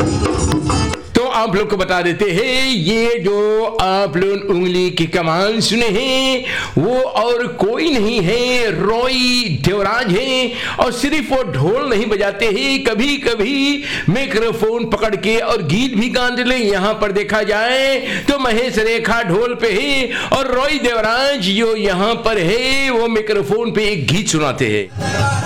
तो आप लोग को बता देते हैं, ये जो आप लोग उंगली की कमाल सुने हैं वो और कोई नहीं है, रॉय देवराज है। और सिर्फ वो ढोल नहीं बजाते हैं, कभी कभी माइक्रोफोन पकड़ के और गीत भी गा ले। यहाँ पर देखा जाए तो महेश रेखा ढोल पे है और रॉय देवराज जो यहाँ पर है वो माइक्रोफोन पे एक गीत सुनाते हैं।